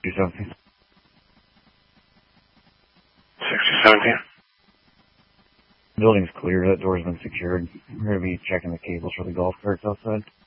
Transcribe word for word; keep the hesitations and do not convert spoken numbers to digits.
Do something. sixty seventeen. Building's clear. That door's been secured. We're going to be checking the cables for the golf carts outside.